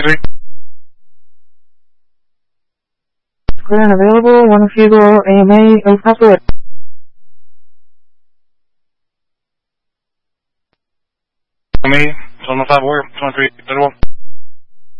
123. Clear and available, 1 Fugal AMA, El Paso. Me, 105 Warrior, 23, 31.